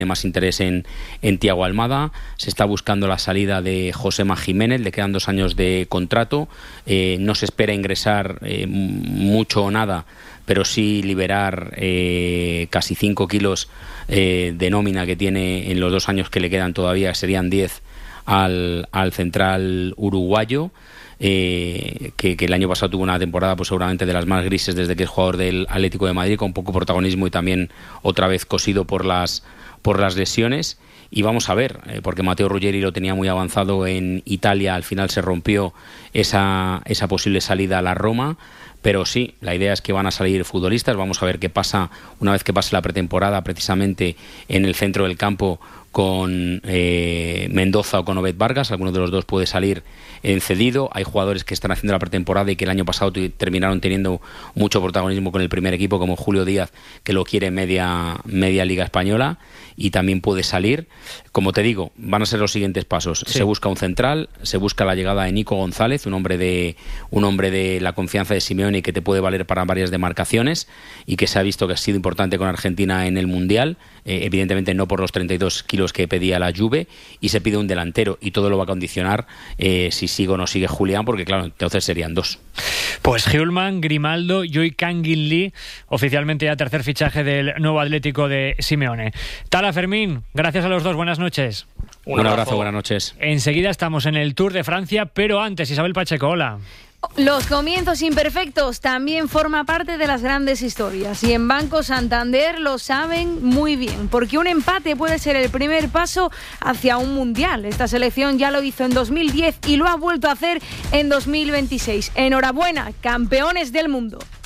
más interés en Thiago Almada. Se está buscando la salida de Josema Jiménez, le quedan 2 años de contrato. No se espera ingresar mucho o nada, pero sí liberar casi 5 kilos de nómina que tiene en los 2 años que le quedan todavía, serían 10 al central uruguayo. Que el año pasado tuvo una temporada pues seguramente de las más grises desde que es jugador del Atlético de Madrid, con poco protagonismo y también otra vez cosido por las lesiones. Y vamos a ver, porque Matteo Ruggeri lo tenía muy avanzado en Italia, al final se rompió esa posible salida a la Roma. Pero sí, la idea es que van a salir futbolistas. Vamos a ver qué pasa una vez que pase la pretemporada, precisamente en el centro del campo, con Mendoza o con Obed Vargas. Alguno de los dos puede salir cedido. Hay jugadores que están haciendo la pretemporada y que el año pasado terminaron teniendo mucho protagonismo con el primer equipo, como Julio Díaz, que lo quiere media Liga Española, y también puede salir. Como te digo, van a ser los siguientes pasos. Sí. Se busca un central, se busca la llegada de Nico González, un hombre de la confianza de Simeone y que te puede valer para varias demarcaciones, y que se ha visto que ha sido importante con Argentina en el Mundial, evidentemente no por los 32 kilos que pedía la Juve, y se pide un delantero, y todo lo va a condicionar si sigue o no sigue Julián, porque claro, entonces serían 2. Pues Hjulmand, Grimaldo, Joy Kangin Lee, oficialmente ya tercer fichaje del nuevo Atlético de Simeone. Tala, Fermín, gracias a los dos, buenas noches. Un abrazo, buenas noches. Enseguida estamos en el Tour de Francia, pero antes, Isabel Pacheco, hola. Los comienzos imperfectos también forma parte de las grandes historias, y en Banco Santander lo saben muy bien, porque un empate puede ser el primer paso hacia un mundial. Esta selección ya lo hizo en 2010 y lo ha vuelto a hacer en 2026. Enhorabuena, campeones del mundo.